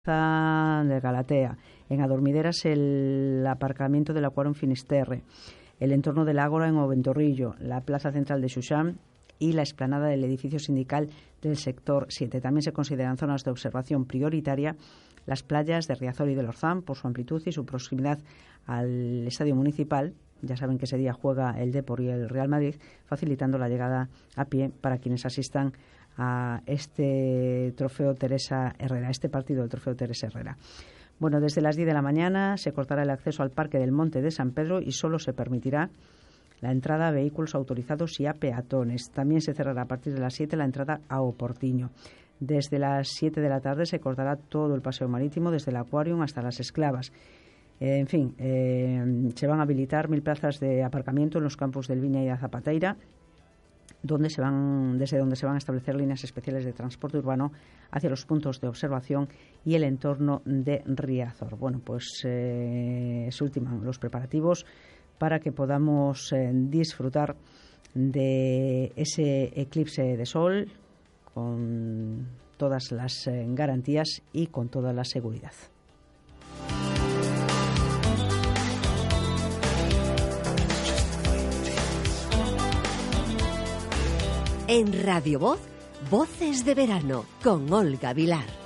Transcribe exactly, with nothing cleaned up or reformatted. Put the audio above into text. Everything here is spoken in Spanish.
de Galatea, en Adormideras el aparcamiento del Acuario en Finisterre, el entorno del Ágora en Oventorrillo, la plaza central de Xuxán y la explanada del edificio sindical del sector siete. También se consideran zonas de observación prioritaria las playas de Riazor y del Orzán por su amplitud y su proximidad al estadio municipal. Ya saben que ese día juega el Depor y el Real Madrid, facilitando la llegada a pie para quienes asistan a este trofeo Teresa Herrera, este partido del trofeo Teresa Herrera. Bueno, desde las diez de la mañana se cortará el acceso al Parque del Monte de San Pedro y solo se permitirá la entrada a vehículos autorizados y a peatones. También se cerrará a partir de las siete la entrada a Oportiño. Desde las siete de la tarde se cortará todo el paseo marítimo desde el Aquarium hasta las Esclavas. Eh, en fin, eh, se van a habilitar mil plazas de aparcamiento en los campos del Viña y de Zapateira, donde se van, desde donde se van a establecer líneas especiales de transporte urbano hacia los puntos de observación y el entorno de Riazor. Bueno, pues eh, se ultiman los preparativos para que podamos eh, disfrutar de ese eclipse de sol con todas las eh, garantías y con toda la seguridad. En Radio Voz, Voces de Verano, con Olga Vilar.